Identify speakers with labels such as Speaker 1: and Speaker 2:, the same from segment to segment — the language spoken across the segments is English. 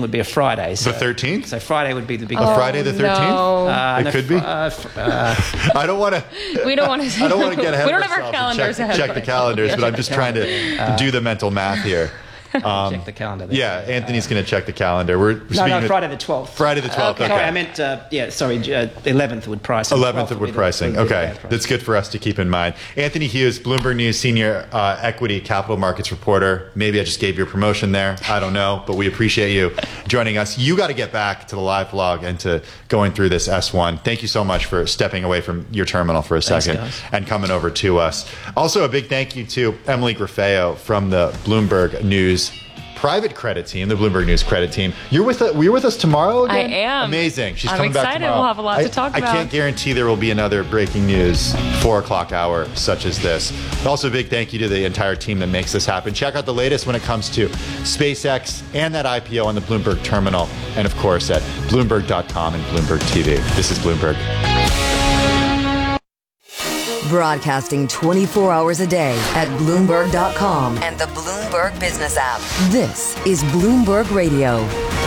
Speaker 1: meeting would be a Friday. So,
Speaker 2: the 13th?
Speaker 1: So Friday would be the big
Speaker 2: Friday the 13th?
Speaker 3: No.
Speaker 2: It could be. I don't want to.
Speaker 3: We don't want to.
Speaker 2: I don't want to get ahead
Speaker 3: we
Speaker 2: of
Speaker 3: don't have our
Speaker 2: ourselves
Speaker 3: calendars
Speaker 2: and
Speaker 3: ahead.
Speaker 2: check the calendars, but I'm just trying to do the mental math here.
Speaker 1: Check the calendar. There.
Speaker 2: Yeah, Anthony's going to check the calendar. We're
Speaker 1: No, Friday the 12th.
Speaker 2: Friday the 12th. Okay.
Speaker 1: Sorry, I meant 11th would pricing.
Speaker 2: 11th would pricing. Okay, that's good for us to keep in mind. Anthony Hughes, Bloomberg News senior equity capital markets reporter. Maybe I just gave you a promotion there. I don't know, but we appreciate you joining us. You got to get back to the live vlog and to going through this S1. Thank you so much for stepping away from your terminal for a second and coming over to us. Also, a big thank you to Emily Grafeo from the Bloomberg News private credit team, the Bloomberg News credit team. You're with us tomorrow again?
Speaker 3: I am.
Speaker 2: Amazing. She's
Speaker 3: I'm
Speaker 2: coming back
Speaker 3: excited.
Speaker 2: tomorrow.
Speaker 3: We'll have a lot to talk about.
Speaker 2: I can't guarantee there will be another breaking news 4 o'clock hour such as this. But also a big thank you to the entire team that makes this happen. Check out the latest when it comes to SpaceX and that IPO on the Bloomberg terminal, and of course at Bloomberg.com and Bloomberg TV. This is Bloomberg.
Speaker 4: Broadcasting 24 hours a day at Bloomberg.com and the Bloomberg Business app. This is Bloomberg Radio.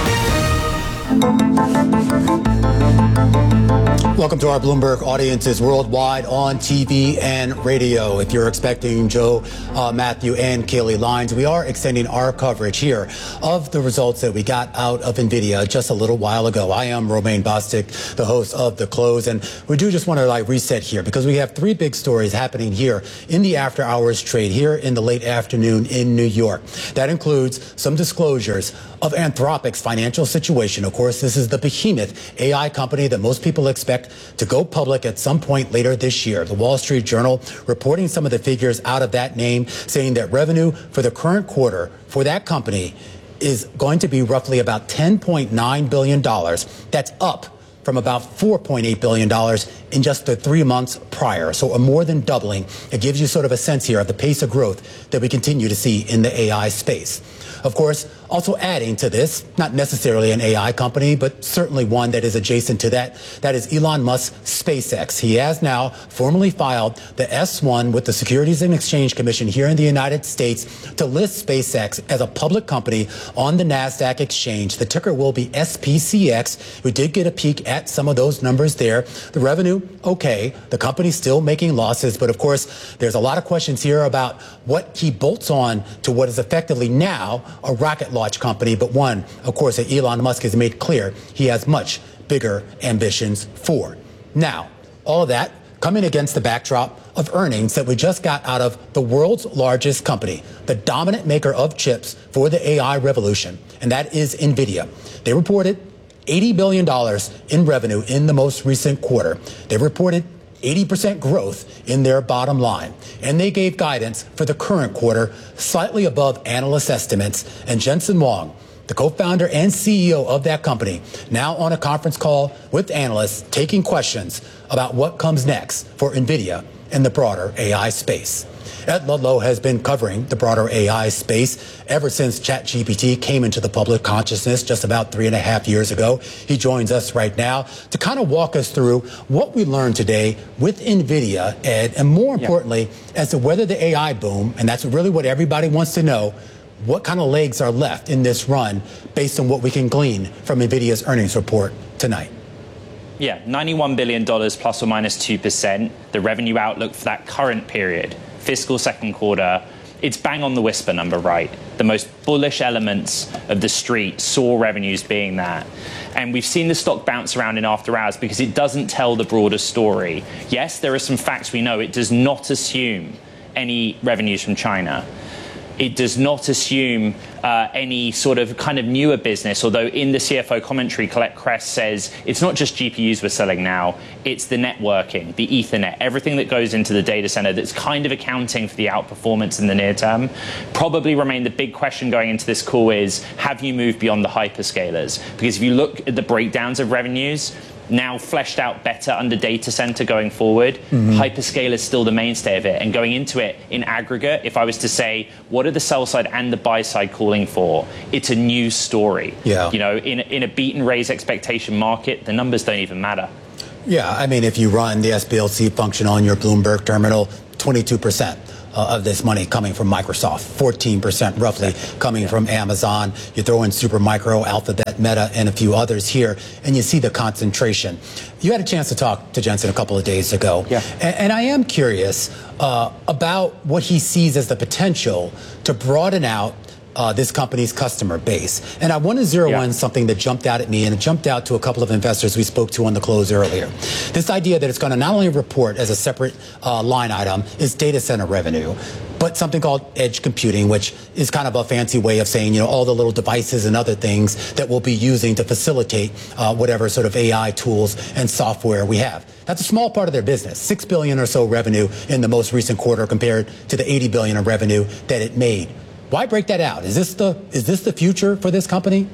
Speaker 5: Welcome to our Bloomberg audiences worldwide on TV and radio. If you're expecting Joe, Matthew, and Kaylee Lines, we are extending our coverage here of the results that we got out of NVIDIA just a little while ago. I am Romaine Bostick, the host of The Close, and we do just want to reset here because we have 3 big stories happening here in the after hours trade here in the late afternoon in New York. That includes some disclosures of Anthropic's financial situation. Of course, this is the behemoth AI company that most people expect to go public at some point later this year. The Wall Street Journal reporting some of the figures out of that name, saying that revenue for the current quarter for that company is going to be roughly about $10.9 billion. That's up from about $4.8 billion in just the 3 months prior. So a more than doubling. It gives you sort of a sense here of the pace of growth that we continue to see in the AI space. Of course, also adding to this, not necessarily an AI company, but certainly one that is adjacent to that, that is Elon Musk's SpaceX. He has now formally filed the S1 with the Securities and Exchange Commission here in the United States to list SpaceX as a public company on the NASDAQ exchange. The ticker will be SPCX. We did get a peek at some of those numbers there. The revenue, okay. The company's still making losses, but of course, there's a lot of questions here about what he bolts on to what is effectively now a rocket launch company, but one, of course, that Elon Musk has made clear he has much bigger ambitions for. Now, all of that coming against the backdrop of earnings that we just got out of the world's largest company, the dominant maker of chips for the AI revolution, and that is NVIDIA. They reported $80 billion in revenue in the most recent quarter. They reported 80% growth in their bottom line. And they gave guidance for the current quarter slightly above analyst estimates. And Jensen Huang, the co-founder and CEO of that company, now on a conference call with analysts taking questions about what comes next for NVIDIA and the broader AI space. Ed Ludlow has been covering the broader AI space ever since ChatGPT came into the public consciousness just about 3.5 years ago. He joins us right now to kind of walk us through what we learned today with NVIDIA, Ed, and more importantly, as to whether the AI boom, and that's really what everybody wants to know, what kind of legs are left in this run based on what we can glean from NVIDIA's earnings report tonight.
Speaker 6: Yeah, $91 billion plus or minus 2%, the revenue outlook for that current period. Fiscal second quarter, it's bang on the whisper number, right? The most bullish elements of the street saw revenues being that. And we've seen the stock bounce around in after hours because it doesn't tell the broader story. Yes, there are some facts we know. It does not assume any revenues from China. It does not assume any sort of kind of newer business, although in the CFO commentary, Colette Kress says it's not just GPUs we're selling now, it's the networking, the Ethernet, everything that goes into the data center that's kind of accounting for the outperformance in the near term. Probably remain the big question going into this call is, have you moved beyond the hyperscalers? Because if you look at the breakdowns of revenues, now fleshed out better under data center going forward. Hyperscale is still the mainstay of it. And going into it in aggregate, if I was to say, what are the sell side and the buy side calling for? It's a new story.
Speaker 5: Yeah.
Speaker 6: You know, in a beat and raise expectation market, the numbers don't even matter.
Speaker 5: Yeah, I mean, if you run the SPLC function on your Bloomberg terminal, 22%. of this money coming from Microsoft, 14% roughly coming from Amazon. You throw in Supermicro, Alphabet, Meta, and a few others here, and you see the concentration. You had a chance to talk to Jensen a couple of days ago, and I am curious about what he sees as the potential to broaden out this company's customer base. And I want to zero in something that jumped out at me, and it jumped out to a couple of investors we spoke to on the close earlier. This idea that it's going to not only report as a separate line item is data center revenue, but something called edge computing, which is kind of a fancy way of saying, all the little devices and other things that we'll be using to facilitate whatever sort of AI tools and software we have. That's a small part of their business, $6 billion or so revenue in the most recent quarter compared to the $80 billion in revenue that it made. Why break that out? Is this the future for this company?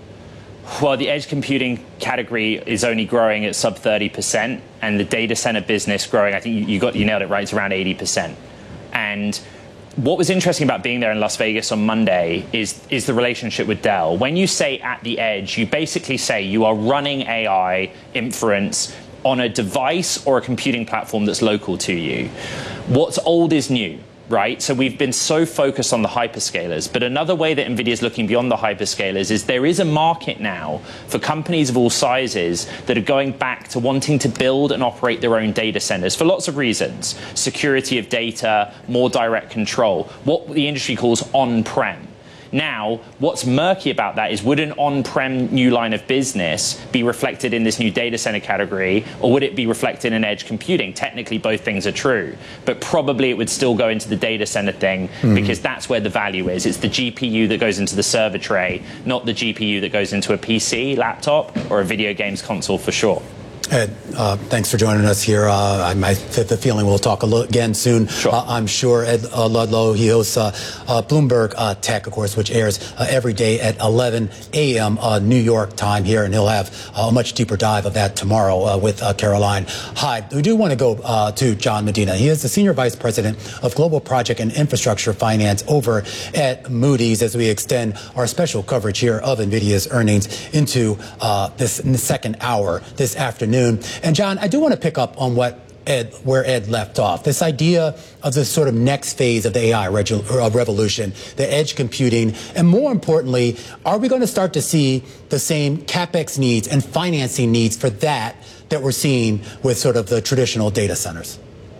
Speaker 6: Well, the edge computing category is only growing at sub 30%, and the data center business growing, I think you nailed it right, it's around 80%. And what was interesting about being there in Las Vegas on Monday is the relationship with Dell. When you say at the edge, you basically say you are running AI inference on a device or a computing platform that's local to you. What's old is new. Right? So we've been so focused on the hyperscalers. But another way that NVIDIA is looking beyond the hyperscalers is there is a market now for companies of all sizes that are going back to wanting to build and operate their own data centers for lots of reasons. Security of data, more direct control, what the industry calls on-prem. Now, what's murky about that is, would an on-prem new line of business be reflected in this new data center category, or would it be reflected in edge computing? Technically, both things are true, but probably it would still go into the data center thing because that's where the value is. It's the GPU that goes into the server tray, not the GPU that goes into a PC, laptop, or a video games console for sure.
Speaker 5: Ed, thanks for joining us here. I have the feeling we'll talk again soon.
Speaker 6: Sure.
Speaker 5: I'm sure Ed Ludlow, he hosts Bloomberg Tech, of course, which airs every day at 11 a.m. New York time here, and he'll have a much deeper dive of that tomorrow with Caroline Hyde. We do want to go to John Medina. He is the Senior Vice President of Global Project and Infrastructure Finance over at Moody's, as we extend our special coverage here of NVIDIA's earnings into this second hour this afternoon. And John, I do want to pick up on where Ed left off. This idea of this sort of next phase of the AI revolution, the edge computing, and more importantly, are we going to start to see the same CapEx needs and financing needs for that we're seeing with sort of the traditional data centers?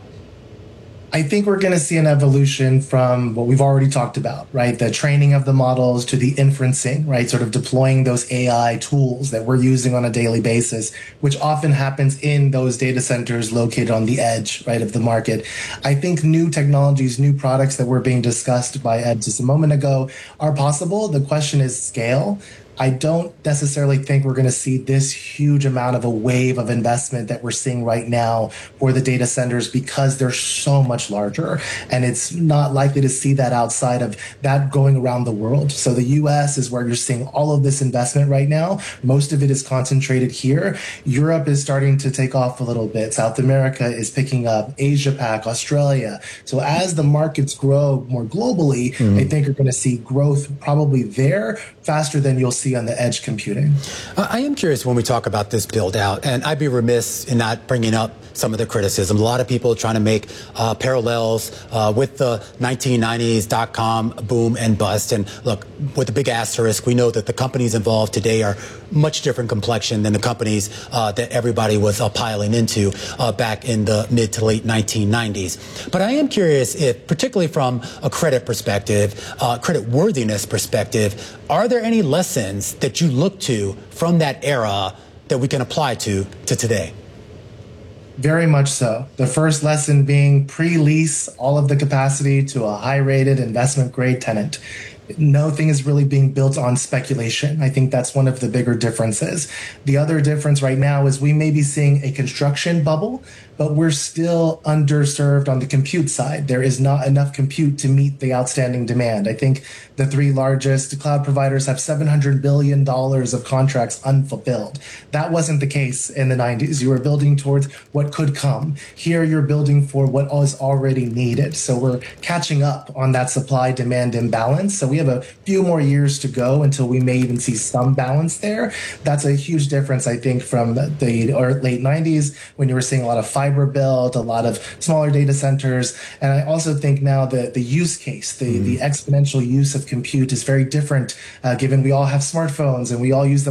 Speaker 7: I think we're going to see an evolution from what we've already talked about, right? The training of the models to the inferencing, right? Sort of deploying those AI tools that we're using on a daily basis, which often happens in those data centers located on the edge, right, of the market. I think new technologies, new products that were being discussed by Ed just a moment ago are possible. The question is scale. I don't necessarily think we're going to see this huge amount of a wave of investment that we're seeing right now for the data centers because they're so much larger. And it's not likely to see that outside of that going around the world. So the US is where you're seeing all of this investment right now. Most of it is concentrated here. Europe is starting to take off a little bit. South America is picking up, Asia Pac, Australia. So as the markets grow more globally, I think you're going to see growth probably there faster than you'll see on the edge computing.
Speaker 5: I am curious when we talk about this build out, and I'd be remiss in not bringing up some of the criticism. A lot of people trying to make parallels with the 1990s dot-com boom and bust. And look, with a big asterisk, we know that the companies involved today are much different complexion than the companies that everybody was piling into back in the mid to late 1990s. But I am curious if, particularly from a credit perspective, credit worthiness perspective, are there any lessons that you look to from that era that we can apply to today?
Speaker 7: Very much so. The first lesson being pre-lease all of the capacity to a high-rated investment-grade tenant. Nothing is really being built on speculation. I think that's one of the bigger differences. The other difference right now is we may be seeing a construction bubble, but we're still underserved on the compute side. There is not enough compute to meet the outstanding demand. I think the three largest cloud providers have $700 billion of contracts unfulfilled. That wasn't the case in the 90s. You were building towards what could come. Here, you're building for what is already needed. So we're catching up on that supply-demand imbalance. So we have a few more years to go until we may even see some balance there. That's a huge difference, I think, from the late 90s when you were seeing a lot of fiber build, a lot of smaller data centers. And I also think now that the use case, the exponential use of compute is very different, given we all have smartphones and we all use them